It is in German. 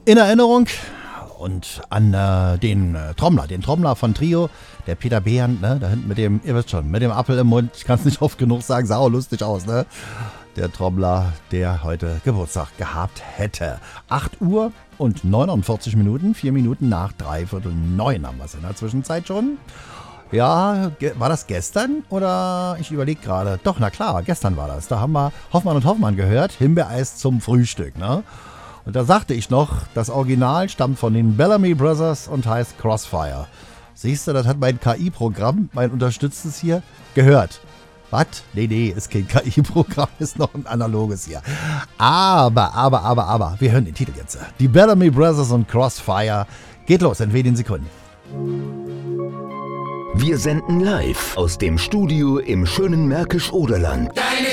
in Erinnerung und an den Trommler von Trio, der Peter Behrend, ne, da hinten mit dem, ihr wisst schon, mit dem Apfel im Mund, ich kann es nicht oft genug sagen, sah auch lustig aus, ne? Der Trommler, der heute Geburtstag gehabt hätte. 8 Uhr und 49 Minuten, 4 Minuten nach 8:45 haben wir es in der Zwischenzeit schon. Ja, war das gestern oder ich überlege gerade. Doch, na klar, gestern war das. Da haben wir Hoffmann und Hoffmann gehört, Himbeereis zum Frühstück, ne? Und da sagte ich noch, das Original stammt von den Bellamy Brothers und heißt Crossfire. Siehst du, das hat mein KI-Programm, mein unterstütztes hier, gehört. Was? Nee, ist kein KI-Programm, ist noch ein analoges hier. Aber, wir hören den Titel jetzt. Die Bellamy Brothers und Crossfire. Geht los in wenigen Sekunden. Wir senden live aus dem Studio im schönen Märkisch-Oderland. Deine